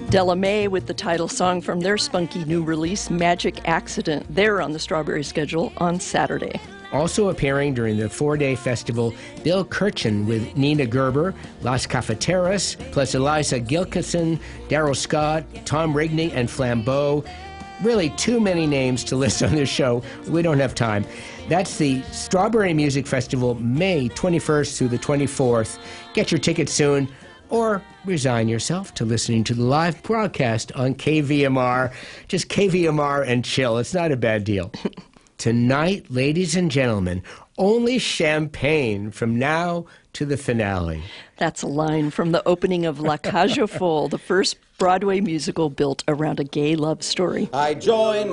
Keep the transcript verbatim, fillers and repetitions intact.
Della Mae with the title song from their spunky new release, Magic Accident. They're on the Strawberry schedule on Saturday. Also appearing during the four-day festival, Bill Kirchen with Nina Gerber, Las Cafeteras, plus Eliza Gilkison, Daryl Scott, Tom Rigney, and Flambeau. Really too many names to list on this show. We don't have time. That's the Strawberry Music Festival, May twenty-first through the twenty-fourth. Get your tickets soon, or resign yourself to listening to the live broadcast on K V M R. Just K V M R and chill. It's not a bad deal. Tonight, ladies and gentlemen, only champagne from now to the finale. That's a line from the opening of La Cage aux Folles, the first Broadway musical built around a gay love story. I join